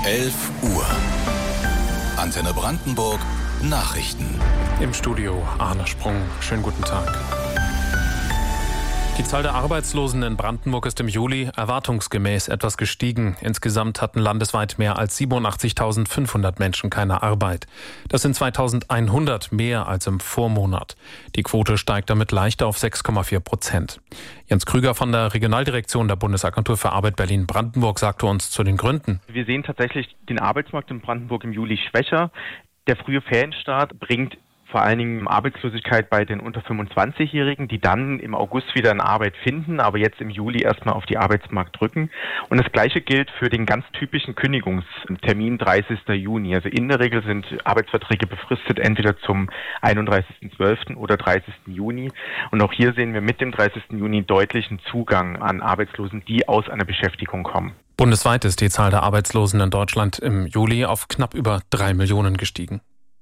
11 Uhr. Antenne Brandenburg Nachrichten. Im Studio Arne Sprung. Schönen guten Tag. Die Zahl der Arbeitslosen in Brandenburg ist im Juli erwartungsgemäß etwas gestiegen. Insgesamt hatten landesweit mehr als 87.500 Menschen keine Arbeit. Das sind 2.100 mehr als im Vormonat. Die Quote steigt damit leicht auf 6,4%. Jens Krüger von der Regionaldirektion der Bundesagentur für Arbeit Berlin-Brandenburg sagte uns zu den Gründen. Wir sehen tatsächlich den Arbeitsmarkt in Brandenburg im Juli schwächer. Der frühe Ferienstart bringt vor allen Dingen Arbeitslosigkeit bei den unter 25-Jährigen, die dann im August wieder eine Arbeit finden, aber jetzt im Juli erstmal auf die Arbeitsmarkt drücken. Und das Gleiche gilt für den ganz typischen Kündigungstermin 30. Juni. Also in der Regel sind Arbeitsverträge befristet entweder zum 31.12. oder 30. Juni. Und auch hier sehen wir mit dem 30. Juni deutlichen Zugang an Arbeitslosen, die aus einer Beschäftigung kommen. Bundesweit ist die Zahl der Arbeitslosen in Deutschland im Juli auf knapp über 3 Millionen gestiegen.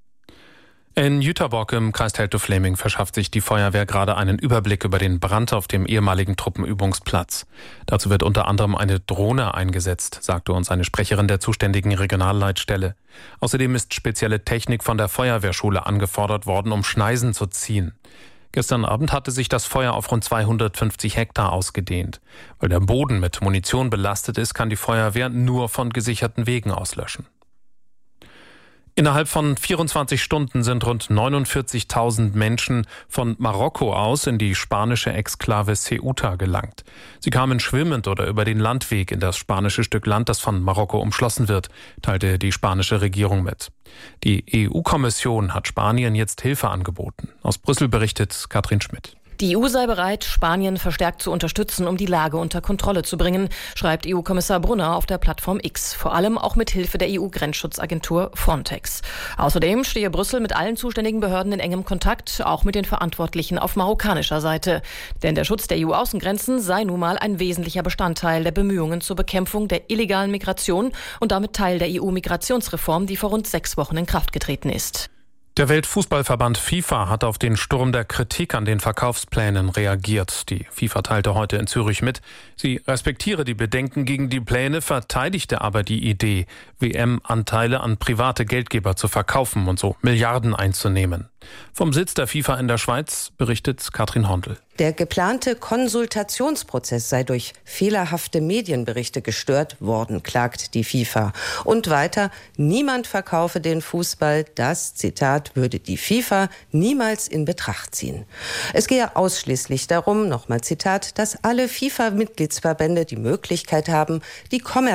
In Jüterbock im Kreis Teltow-Fläming verschafft sich die Feuerwehr gerade einen Überblick über den Brand auf dem ehemaligen Truppenübungsplatz. Dazu wird unter anderem eine Drohne eingesetzt, sagte uns eine Sprecherin der zuständigen Regionalleitstelle. Außerdem ist spezielle Technik von der Feuerwehrschule angefordert worden, um Schneisen zu ziehen. Gestern Abend hatte sich das Feuer auf rund 250 Hektar ausgedehnt. Weil der Boden mit Munition belastet ist, kann die Feuerwehr nur von gesicherten Wegen auslöschen. Innerhalb von 24 Stunden sind rund 49.000 Menschen von Marokko aus in die spanische Exklave Ceuta gelangt. Sie kamen schwimmend oder über den Landweg in das spanische Stück Land, das von Marokko umschlossen wird, teilte die spanische Regierung mit. Die EU-Kommission hat Spanien jetzt Hilfe angeboten. Aus Brüssel berichtet Katrin Schmidt. Die EU sei bereit, Spanien verstärkt zu unterstützen, um die Lage unter Kontrolle zu bringen, schreibt EU-Kommissar Brunner auf der Plattform X. Vor allem auch mit Hilfe der EU-Grenzschutzagentur Frontex. Außerdem stehe Brüssel mit allen zuständigen Behörden in engem Kontakt, auch mit den Verantwortlichen auf marokkanischer Seite. Denn der Schutz der EU-Außengrenzen sei nun mal ein wesentlicher Bestandteil der Bemühungen zur Bekämpfung der illegalen Migration und damit Teil der EU-Migrationsreform, die vor rund 6 Wochen in Kraft getreten ist. Der Weltfußballverband FIFA hat auf den Sturm der Kritik an den Verkaufsplänen reagiert. Die FIFA teilte heute in Zürich mit, sie respektiere die Bedenken gegen die Pläne, verteidigte aber die Idee, WM-Anteile an private Geldgeber zu verkaufen und so Milliarden einzunehmen. Vom Sitz der FIFA in der Schweiz berichtet Katrin Hondel. Der geplante Konsultationsprozess sei durch fehlerhafte Medienberichte gestört worden, klagt die FIFA. Und weiter, niemand verkaufe den Fußball, das, Zitat, würde die FIFA niemals in Betracht ziehen. Es gehe ausschließlich darum, nochmal Zitat, dass alle FIFA-Mitgliedsverbände die Möglichkeit haben, die